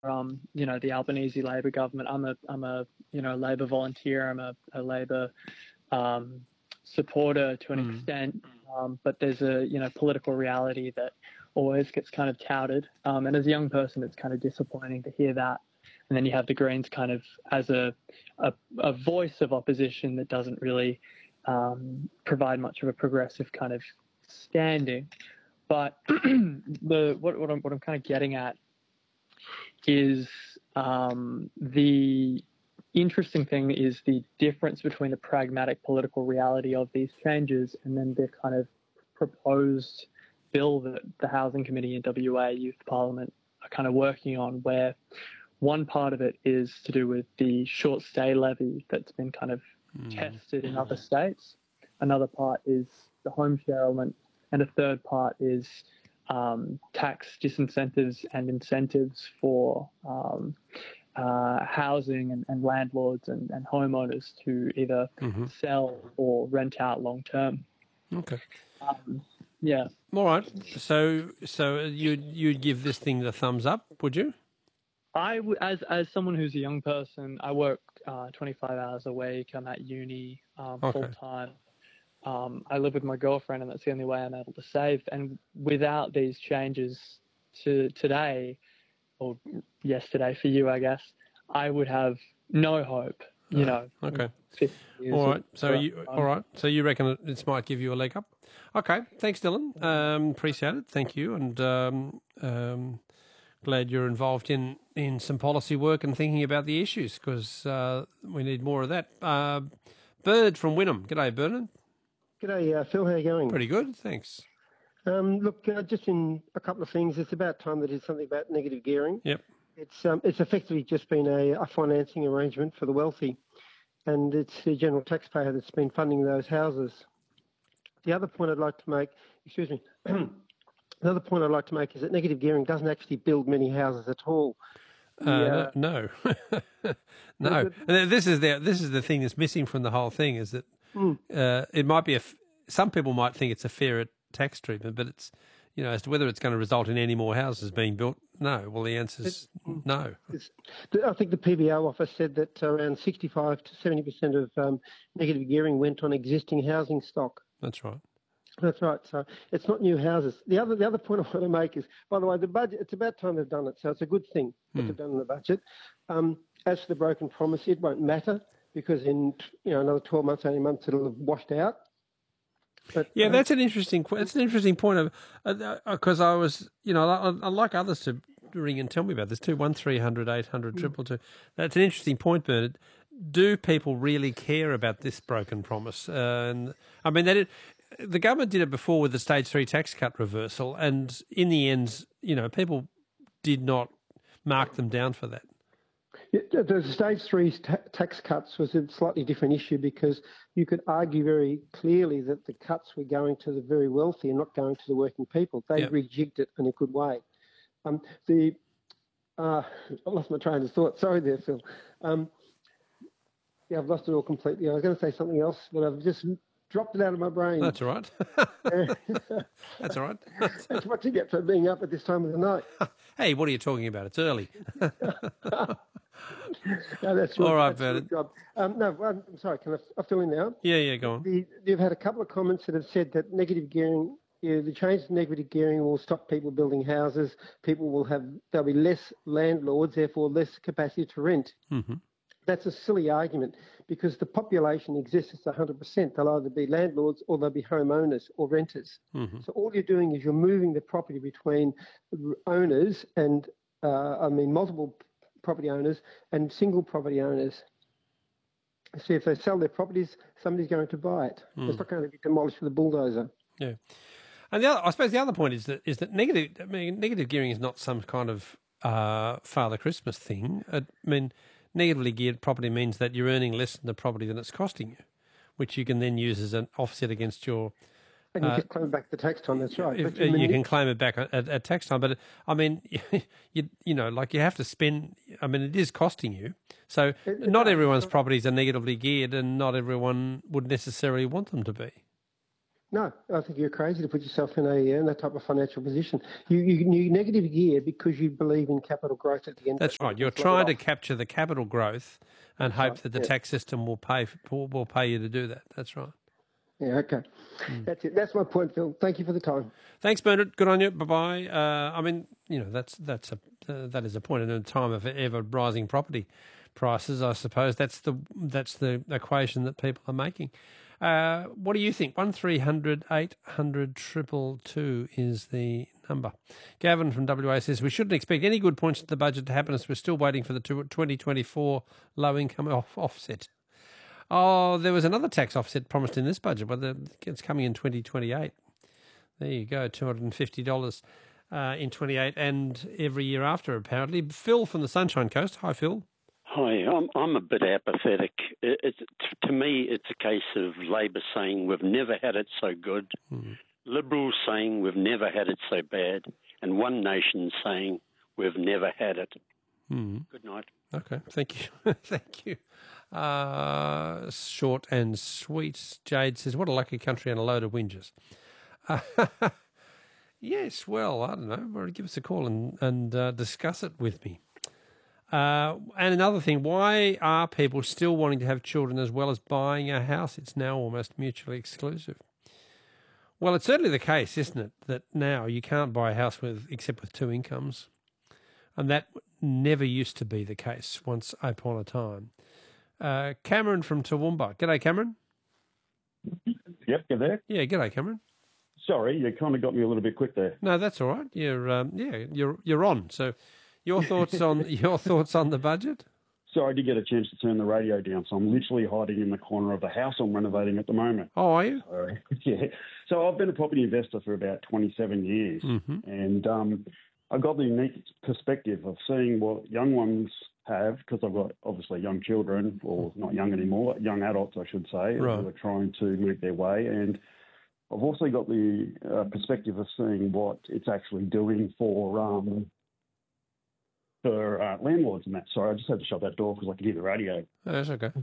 the Albanese Labor government. I'm a Labor volunteer. I'm a Labor supporter to an extent, but there's a political reality that always gets kind of touted. And as a young person, it's kind of disappointing to hear that. And then you have the Greens kind of as a voice of opposition that doesn't really provide much of a progressive kind of standing. But what I'm kind of getting at is the interesting thing is the difference between the pragmatic political reality of these changes and then the kind of proposed bill that the Housing Committee in WA Youth Parliament are kind of working on, where one part of it is to do with the short stay levy that's been kind of tested in other states. Another part is the home share element, and a third part is tax disincentives and incentives for housing and landlords and homeowners to either sell or rent out long term. Okay. Yeah. All right. So you'd give this thing the thumbs up, would you? As someone who's a young person, I work 25 hours a week. I'm at uni full time. I live with my girlfriend, and that's the only way I'm able to save. And without these changes to today, or yesterday for you, I guess, I would have no hope. Okay. All right. So you reckon this might give you a leg up? Okay. Thanks, Dylan. Appreciate it. Thank you, and glad you're involved in some policy work and thinking about the issues, because we need more of that. Bird from Wynnum. G'day, Bernard. G'day, Phil. How are you going? Pretty good, thanks. Look, just in a couple of things, it's about time that did something about negative gearing. Yep. It's effectively just been a financing arrangement for the wealthy, and it's the general taxpayer that's been funding those houses. The other point I'd like to make, Another point I'd like to make is that negative gearing doesn't actually build many houses at all. No, no. And this is the thing that's missing from the whole thing, is that it might be some people might think it's a fairer tax treatment, but it's as to whether it's going to result in any more houses being built. No. Well, the answer is no. I think the PBO office said that around 65 to 70% of negative gearing went on existing housing stock. That's right. That's right. So it's not new houses. The other point I want to make is, by the way, the budget, it's about time they've done it. So it's a good thing that they've done in the budget. As for the broken promise, it won't matter, because in another 12 months, 18 months, it'll have washed out. But, that's an interesting point. Of because I was, I'd like others to ring and tell me about this too. 1300 800 222. That's an interesting point, Bernard. Do people really care about this broken promise? And I mean, the government did it before with the stage 3 tax cut reversal, and in the end, people did not mark them down for that. Yeah, the stage 3 tax cuts was a slightly different issue, because you could argue very clearly that the cuts were going to the very wealthy and not going to the working people. They rejigged it in a good way. I lost my train of thought. Sorry there, Phil. I've lost it all completely. I was going to say something else, but I've just dropped it out of my brain. That's all right. That's all right. That's what you get for being up at this time of the night. Hey, what are you talking about? It's early. No, that's right. All right, Bernard. I'm sorry. Can I fill in now? Yeah, go on. You've had a couple of comments that have said that negative gearing, the change to negative gearing will stop people building houses. There'll be less landlords, therefore less capacity to rent. Mm-hmm. That's a silly argument, because the population exists as 100%. They'll either be landlords or they'll be homeowners or renters. Mm-hmm. So all you're doing is you're moving the property between owners and, multiple property owners and single property owners. So if they sell their properties, somebody's going to buy it. It's not going to be demolished with a bulldozer. Yeah. And I suppose the other point is that negative gearing is not some kind of Father Christmas thing. Negatively geared property means that you're earning less than the property than it's costing you, which you can then use as an offset against your... And you can claim it back the tax time, that's right. You can claim it back at tax time. But, you have to spend... it is costing you. So not everyone's properties are negatively geared, and not everyone would necessarily want them to be. No, I think you're crazy to put yourself in that type of financial position. You negative gear because you believe in capital growth at the end. That's right. You're trying to capture the capital growth and hope that the tax system will pay you to do that. That's right. Yeah, okay. That's it. That's my point, Phil. Thank you for the time. Thanks, Bernard. Good on you. Bye-bye. I mean, that is a point in a time of ever rising property prices. I suppose that's the equation that people are making. What do you think? 1300 800 222 is the number. Gavin from WA says we shouldn't expect any good points to the budget to happen as we're still waiting for the 2024 low income offset. Oh, there was another tax offset promised in this budget, but it's coming in 2028. There you go, $250 in 28 and every year after, apparently. Phil from the Sunshine Coast. Hi, Phil. Hi, I'm a bit apathetic. To me, it's a case of Labor saying we've never had it so good, Liberals saying we've never had it so bad, and One Nation saying we've never had it. Good night. Okay, thank you. Thank you. Short and sweet. Jade says, what a lucky country and a load of whinges. Yes, well, I don't know. Give us a call and discuss it with me. And another thing, why are people still wanting to have children as well as buying a house? It's now almost mutually exclusive. Well, it's certainly the case, isn't it, that now you can't buy a house except with two incomes. And that never used to be the case once upon a time. Cameron from Toowoomba. G'day, Cameron. Yep, you there? Yeah, g'day, Cameron. Sorry, you kind of got me a little bit quick there. No, that's all right. You're on. So your thoughts on the budget? Sorry, I did get a chance to turn the radio down, so I'm literally hiding in the corner of the house I'm renovating at the moment. Oh, are you? Yeah. So I've been a property investor for about 27 years, and I've got the unique perspective of seeing what young ones have, because I've got obviously young children, or not young anymore, young adults, I should say, who are trying to make their way. And I've also got the perspective of seeing what it's actually doing for landlords and that. Sorry, I just had to shut that door because I could hear the radio. Oh, that's okay.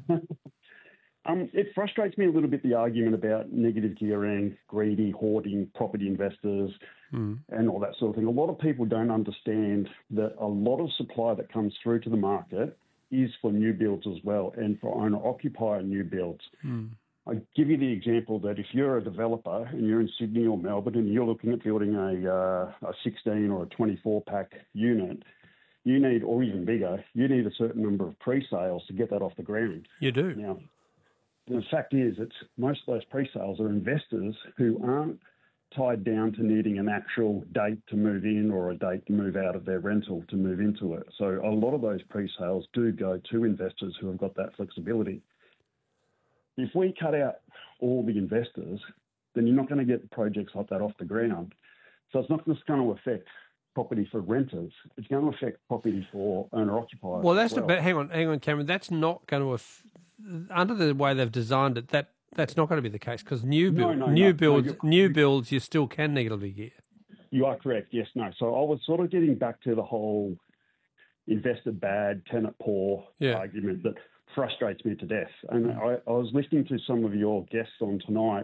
It frustrates me a little bit, the argument about negative gearing, greedy, hoarding property investors and all that sort of thing. A lot of people don't understand that a lot of supply that comes through to the market is for new builds as well, and for owner-occupier new builds. I give you the example that if you're a developer and you're in Sydney or Melbourne and you're looking at building a 16 or a 24-pack unit, you need, or even bigger, you need a certain number of pre-sales to get that off the ground. You do. Now, the fact is that most of those pre-sales are investors who aren't tied down to needing an actual date to move in or a date to move out of their rental to move into it. So a lot of those pre-sales do go to investors who have got that flexibility. If we cut out all the investors, then you're not going to get projects like that off the ground. So it's not just going to affect property for renters. It's going to affect property for owner-occupiers. Well, hang on, Cameron. That's not going to under the way they've designed it. That's not going to be the case because new builds, you still can negatively gear. You are correct. Yes, no. So I was sort of getting back to the whole investor bad, tenant poor argument that frustrates me to death. And I was listening to some of your guests on tonight,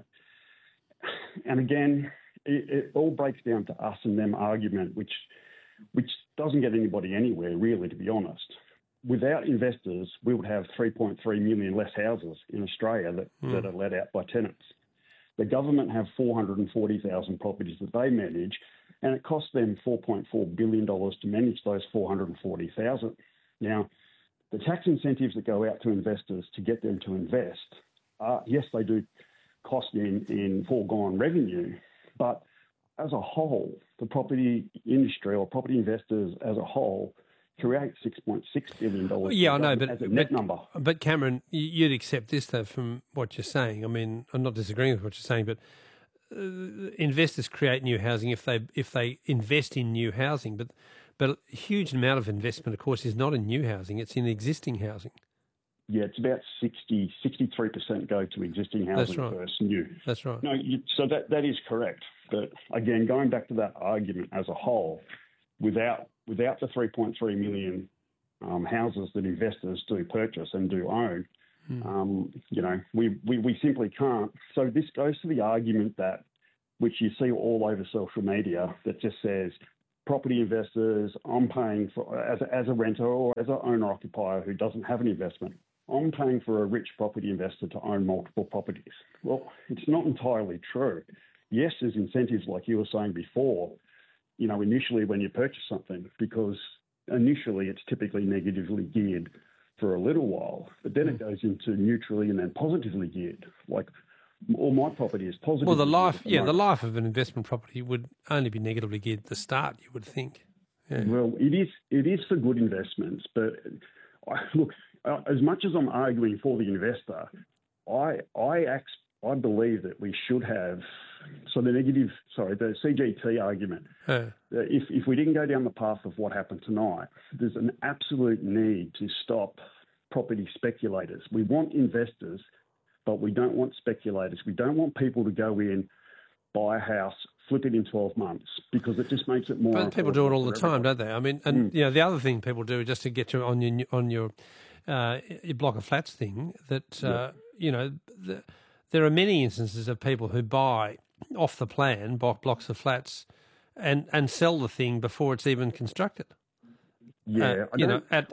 and again, it all breaks down to us and them argument, which doesn't get anybody anywhere, really, to be honest. Without investors, we would have 3.3 million less houses in Australia that are let out by tenants. The government have 440,000 properties that they manage, and it costs them $4.4 billion to manage those 440,000. Now, the tax incentives that go out to investors to get them to invest, yes, they do cost in foregone revenue, but as a whole, the property industry or property investors as a whole create $6.6 billion. Yeah, I know, as a net number. But Cameron, you'd accept this though from what you're saying. I mean, I'm not disagreeing with what you're saying, but investors create new housing if they invest in new housing. But a huge amount of investment, of course, is not in new housing; it's in existing housing. Yeah, it's about 63% go to existing housing versus new. That's right. No, so that is correct. But again, going back to that argument as a whole, without the 3.3 million houses that investors do purchase and do own, You know, we simply can't. So this goes to the argument that, which you see all over social media, that just says, property investors, I'm paying for, as a renter or as an owner-occupier who doesn't have an investment, I'm paying for a rich property investor to own multiple properties. Well, it's not entirely true. Yes, there's incentives like you were saying before, you know, initially when you purchase something, because initially it's typically negatively geared for a little while, but then it goes into neutrally and then positively geared. Like, all my property is positive. Well, the life of an investment property would only be negatively geared at the start, you would think. Yeah. Well, it is for good investments, but look, as much as I'm arguing for the investor, I believe that we should have the CGT argument. If we didn't go down the path of what happened tonight, there's an absolute need to stop property speculators. We want investors, but we don't want speculators. We don't want people to go in, buy a house, flip it in 12 months, because it just makes it more. But people do it all the time, don't they? I mean, and you know, the other thing people do just to get you on your block of flats thing, that you know, there are many instances of people who buy off the plan blocks of flats and sell the thing before it's even constructed. Yeah, at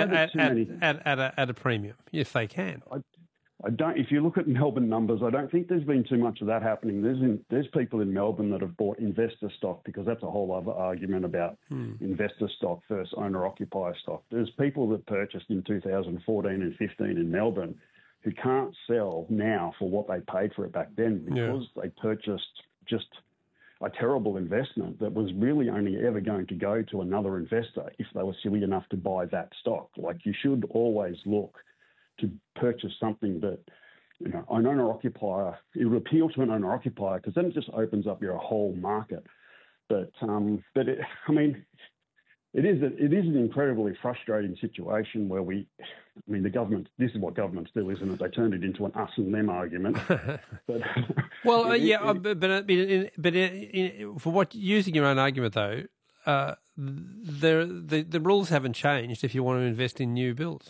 a premium if they can. I don't. If you look at Melbourne numbers, I don't think there's been too much of that happening. There's people in Melbourne that have bought investor stock, because that's a whole other argument about investor stock versus owner-occupier stock. There's people that purchased in 2014 and 15 in Melbourne who can't sell now for what they paid for it back then, because they purchased just a terrible investment that was really only ever going to go to another investor if they were silly enough to buy that stock. Like, you should always look to purchase something that, you know, an owner-occupier, it would appeal to an owner-occupier, because then it just opens up your whole market. But it is an incredibly frustrating situation where the government, this is what governments do, isn't it? They turned it into an us and them argument. But, well, for what, using your own argument though, the rules haven't changed if you want to invest in new builds.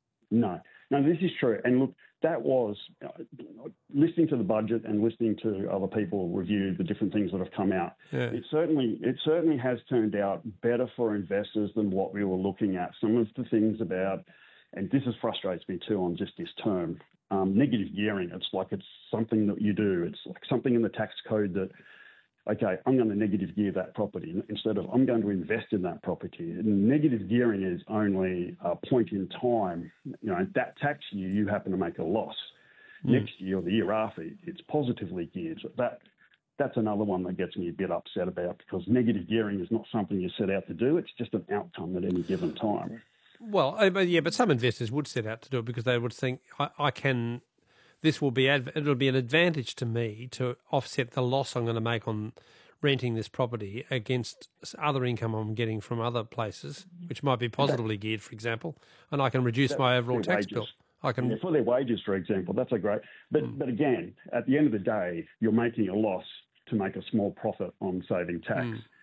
No, this is true. And look, that was listening to the budget and listening to other people review the different things that have come out. Yeah. It certainly has turned out better for investors than what we were looking at. Some of the things about, and this frustrates me too on just this term, negative gearing. It's like it's something that you do. It's like something in the tax code that, okay, I'm going to negative gear that property instead of I'm going to invest in that property. And negative gearing is only a point in time. You know, that tax year you happen to make a loss. Next year or the year after, it's positively geared. So that's another one that gets me a bit upset about, because negative gearing is not something you set out to do. It's just an outcome at any given time. Well, but some investors would set out to do it because they would think, I can. It'll be an advantage to me to offset the loss I'm going to make on renting this property against other income I'm getting from other places, which might be positively geared, for example, and I can reduce my overall tax bill. For their wages, for example, that's a great. But again, at the end of the day, you're making a loss to make a small profit on saving tax.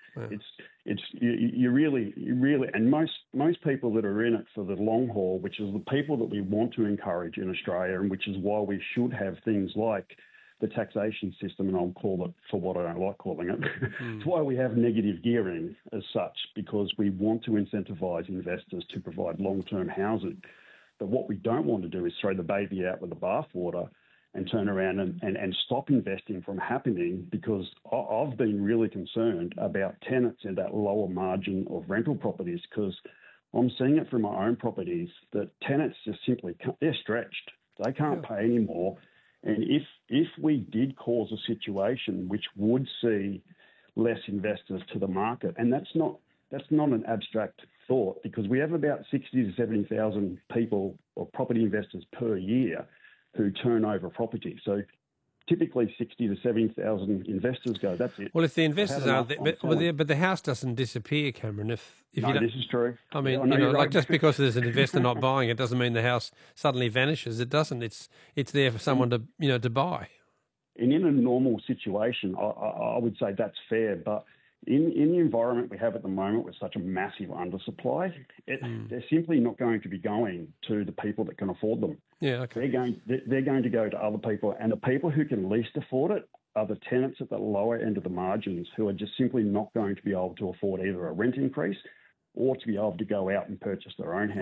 Yeah. You really, and most people that are in it for the long haul, which is the people that we want to encourage in Australia, and which is why we should have things like the taxation system, and I'll call it for what I don't like calling it. It's why we have negative gearing as such, because we want to incentivise investors to provide long-term housing. But what we don't want to do is throw the baby out with the bathwater and turn around and stop investing from happening, because I've been really concerned about tenants in that lower margin of rental properties, because I'm seeing it from my own properties that tenants just simply can't, they're stretched. They can't pay anymore. And if we did cause a situation which would see less investors to the market, and that's not an abstract thought, because we have about 60 to 70,000 people or property investors per year who turn over property. So typically 60 to 70,000 investors go, that's it. Well, if the investors are there, but the house doesn't disappear, Cameron. If no, this is true. I mean, like just because there's an investor not buying it doesn't mean the house suddenly vanishes. It doesn't. It's there for someone to buy. And in a normal situation, I would say that's fair. But in the environment we have at the moment with such a massive undersupply, they're simply not going to be going to the people that can afford them. Yeah, okay. They're going to go to other people, and the people who can least afford it are the tenants at the lower end of the margins who are just simply not going to be able to afford either a rent increase or to be able to go out and purchase their own house.